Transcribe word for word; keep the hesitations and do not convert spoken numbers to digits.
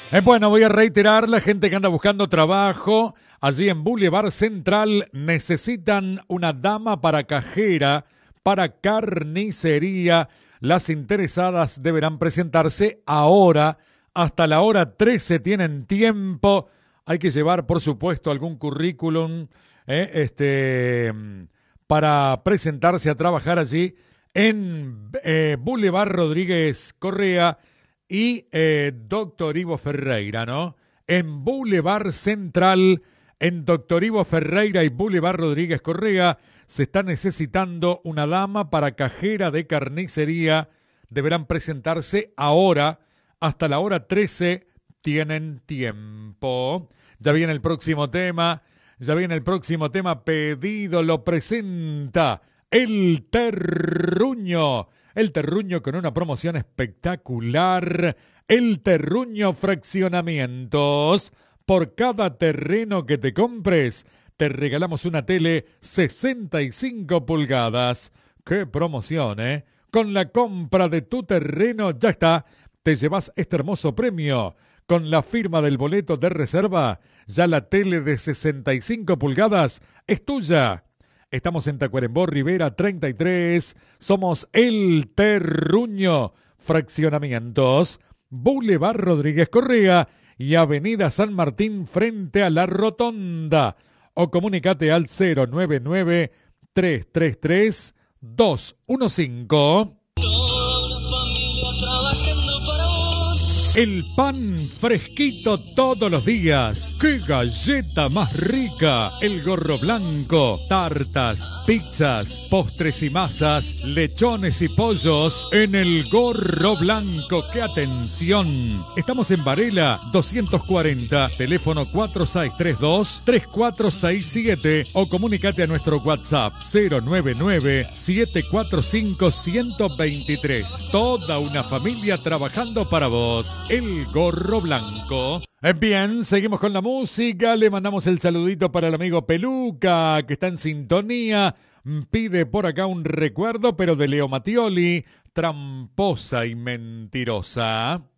Eh, bueno, voy a reiterar, la gente que anda buscando trabajo, allí en Boulevard Central necesitan una dama para cajera, para carnicería. Las interesadas deberán presentarse ahora, hasta la hora trece tienen tiempo. Hay que llevar, por supuesto, algún currículum eh, este, para presentarse a trabajar allí en eh, Boulevard Rodríguez Correa y eh, Doctor Ivo Ferreira, ¿no? En Boulevard Central, en Doctor Ivo Ferreira y Boulevard Rodríguez Correa, se está necesitando una dama para cajera de carnicería. Deberán presentarse ahora, hasta la hora trece, tienen tiempo. Ya viene el próximo tema, ya viene el próximo tema pedido, lo presenta El Terruño. El Terruño con una promoción espectacular. El Terruño Fraccionamientos. Por cada terreno que te compres, te regalamos una tele sesenta y cinco pulgadas. ¡Qué promoción, eh! Con la compra de tu terreno, ya está, te llevas este hermoso premio. Con la firma del boleto de reserva, ya la tele de sesenta y cinco pulgadas es tuya. Estamos en Tacuarembó, Rivera treinta y tres. Somos El Terruño Fraccionamientos, Boulevard Rodríguez Correa y Avenida San Martín frente a la Rotonda. O comunicate al cero nueve nueve, tres tres tres, dos uno cinco. El pan fresquito todos los días. ¡Qué galleta más rica! El Gorro Blanco, tartas, pizzas, postres y masas, lechones y pollos en el Gorro Blanco. ¡Qué atención! Estamos en Varela doscientos cuarenta, teléfono cuatro seis tres dos, tres cuatro seis siete o comunicate a nuestro WhatsApp cero nueve nueve, siete cuatro cinco, uno dos tres. Toda una familia trabajando para vos. El Gorro Blanco. Bien, seguimos con la música. Le mandamos el saludito para el amigo Peluca, que está en sintonía. Pide por acá un recuerdo, pero de Leo Mattioli, Tramposa y Mentirosa.